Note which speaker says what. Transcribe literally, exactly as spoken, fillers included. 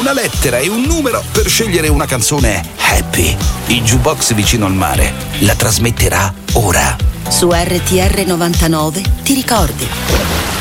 Speaker 1: una lettera e un numero per scegliere una canzone happy. Il jukebox vicino al mare la trasmetterà ora.
Speaker 2: Su R T R novantanove ti ricordi.